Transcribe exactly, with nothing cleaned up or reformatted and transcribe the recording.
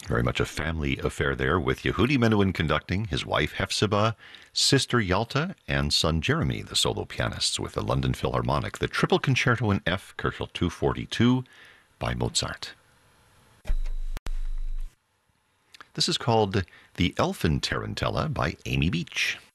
Very much a family affair there, with Yehudi Menuhin conducting, his wife Hefzibah, sister Yalta, and son Jeremy, the solo pianists, with the London Philharmonic, the Triple Concerto in F, Köchel two forty-two, by Mozart. This is called The Elfin Tarantella by Amy Beach.